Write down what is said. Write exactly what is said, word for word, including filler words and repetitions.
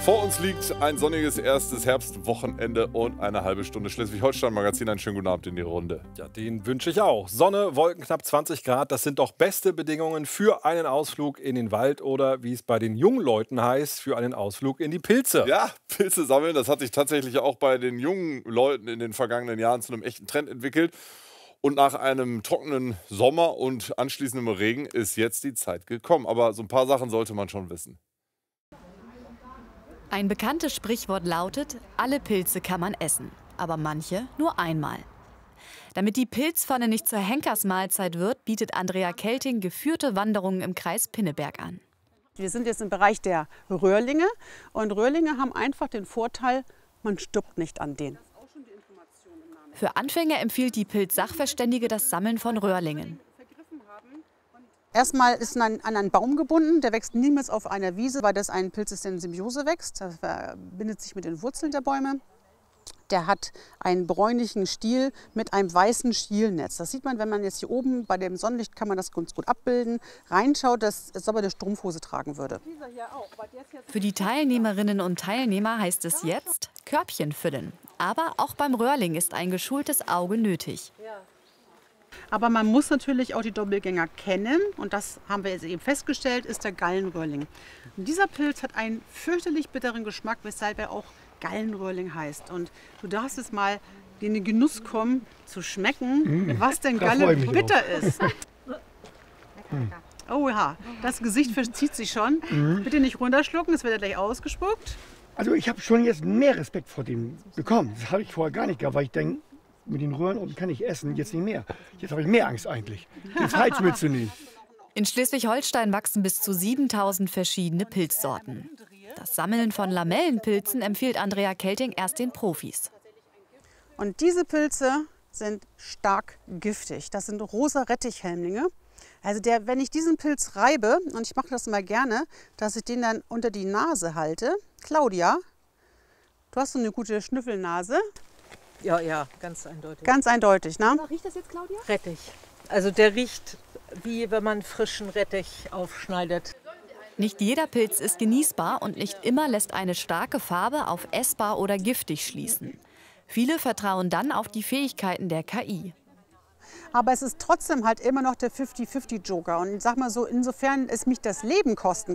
Vor uns liegt ein sonniges erstes Herbstwochenende und eine halbe Stunde Schleswig-Holstein-Magazin. Einen schönen guten Abend in die Runde. Ja, den wünsche ich auch. Sonne, Wolken, knapp zwanzig Grad, das sind doch beste Bedingungen für einen Ausflug in den Wald oder, wie es bei den jungen Leuten heißt, für einen Ausflug in die Pilze. Ja, Pilze sammeln, das hat sich tatsächlich auch bei den jungen Leuten in den vergangenen Jahren zu einem echten Trend entwickelt. Und nach einem trockenen Sommer und anschließendem Regen ist jetzt die Zeit gekommen. Aber so ein paar Sachen sollte man schon wissen. Ein bekanntes Sprichwort lautet, alle Pilze kann man essen, aber manche nur einmal. Damit die Pilzpfanne nicht zur Henkersmahlzeit wird, bietet Andrea Kelting geführte Wanderungen im Kreis Pinneberg an. Wir sind jetzt im Bereich der Röhrlinge und Röhrlinge haben einfach den Vorteil, man stirbt nicht an denen. Für Anfänger empfiehlt die Pilzsachverständige das Sammeln von Röhrlingen. Erstmal ist man an einen Baum gebunden, der wächst niemals auf einer Wiese, weil das ein Pilz ist, der in Symbiose wächst. Das verbindet sich mit den Wurzeln der Bäume. Der hat einen bräunlichen Stiel mit einem weißen Stielnetz. Das sieht man, wenn man jetzt hier oben bei dem Sonnenlicht kann man das ganz gut abbilden. Reinschaut, dass es aber eine Strumpfhose tragen würde. Für die Teilnehmerinnen und Teilnehmer heißt es jetzt Körbchen füllen. Aber auch beim Röhrling ist ein geschultes Auge nötig. Aber man muss natürlich auch die Doppelgänger kennen und das haben wir jetzt eben festgestellt, ist der Gallenröhrling. Und dieser Pilz hat einen fürchterlich bitteren Geschmack, weshalb er auch Gallenröhrling heißt. Und du darfst jetzt mal in den Genuss kommen, zu schmecken, mmh, was denn Galle bitter auch. Ist. Oh ja, das Gesicht verzieht sich schon. Mmh. Bitte nicht runterschlucken, es wird ja gleich ausgespuckt. Also ich habe schon jetzt mehr Respekt vor dem bekommen. Das habe ich vorher gar nicht gehabt, weil ich denke, mit den Röhren oben kann ich essen, jetzt nicht mehr. Jetzt habe ich mehr Angst eigentlich, den falsch mitzunehmen. In Schleswig-Holstein wachsen bis zu siebentausend verschiedene Pilzsorten. Das Sammeln von Lamellenpilzen empfiehlt Andrea Kelting erst den Profis. Und diese Pilze sind stark giftig. Das sind rosa Rettichhelmlinge. Also der, wenn ich diesen Pilz reibe, und ich mache das mal gerne, dass ich den dann unter die Nase halte. Claudia, du hast so eine gute Schnüffelnase. Ja, ja, ganz eindeutig. Ganz eindeutig, ne? Was riecht das jetzt, Claudia? Rettich. Also der riecht wie wenn man frischen Rettich aufschneidet. Nicht jeder Pilz ist genießbar und nicht immer lässt eine starke Farbe auf essbar oder giftig schließen. Viele vertrauen dann auf die Fähigkeiten der K I. Aber es ist trotzdem halt immer noch der fünfzig fünfzig Joker. Und ich sag mal so, insofern es mich das Leben kosten